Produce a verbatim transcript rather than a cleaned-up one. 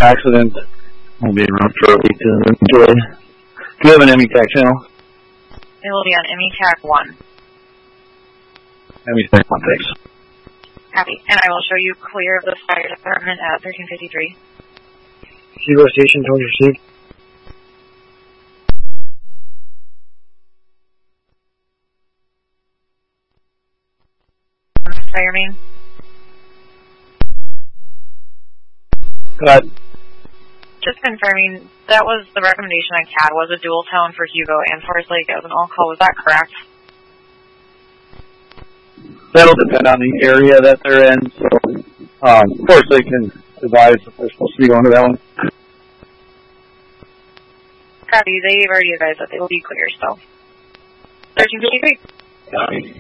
accident. We'll be around shortly to enjoy. Do you have an M E T A C channel? It will be on M E T A C one. M E T A C one, thanks. Copy. And I will show you clear of the fire department at thirteen fifty-three. Zero station, tones received. Fire main. Go ahead. Just confirming, that was the recommendation on C A D, was a dual tone for Hugo and Forest Lake as an all-call. Was that correct? That'll depend on the area that they're in, so um, of course they can advise if they're supposed to be going to that one. Copy. They've already advised that they will be clear, so. thirteen fifty-three. Copy.